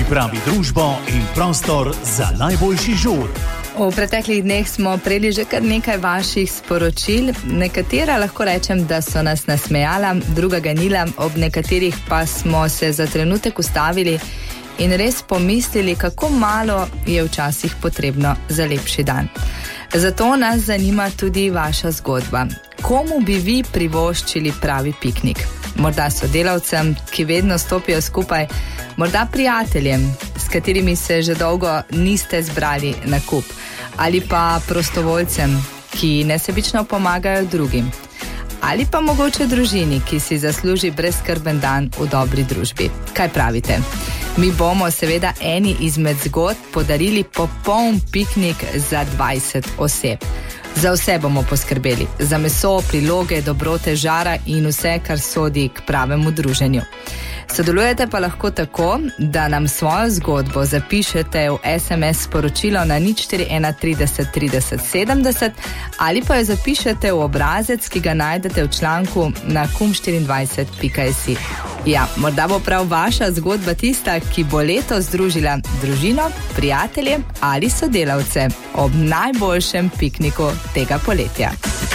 pripravi družbo in prostor za najboljši žur. V preteklih dneh smo prejeli že kar nekaj vaših sporočil. Nekatera lahko rečem, da so nas nasmejala, druga ganila, ob nekaterih pa smo se za trenutek ustavili in res pomislili, kako malo je včasih potrebno za lepši dan. Zato nas zanima tudi vaša zgodba. Komu bi vi privoščili pravi piknik? Morda sodelavcem, ki vedno stopijo skupaj, morda prijateljem, s katerimi se že dolgo niste zbrali na kup, ali pa prostovoljcem, ki nesebično pomagajo drugim, ali pa mogoče družini, ki si zasluži brezskrben dan v dobri družbi. Kaj pravite? Mi bomo seveda eni izmed zgodb podarili popoln piknik za 20 oseb. Za vse bomo poskrbeli, za meso, priloge, dobrote, žara in vse, kar sodi k pravemu druženju. Sodelujete pa lahko tako, da nam svojo zgodbo zapišete v SMS sporočilo na 041 30 30 70 ali pa jo zapišete v obrazec, ki ga najdete v članku na kum24.si. Ja, morda bo prav vaša zgodba tista, ki bo letos združila družino, prijatelje ali sodelavce ob najboljšem pikniku tega poletja.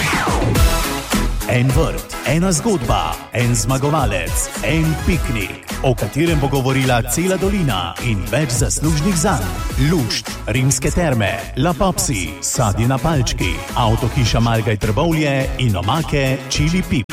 En vrt, ena zgodba, en zmagovalec, en piknik, o katerem bo govorila cela dolina in več zaslužnih zanj. Lušt, Rimske terme, La Popsi, Sadje na palčki, Avtohiša Malgaj Trbovlje in omake Čili Pip.